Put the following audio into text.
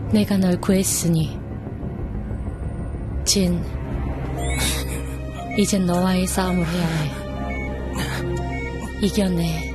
내가 널 구했으니 진, 이젠 너와의 싸움을 해야 해. 이겨내.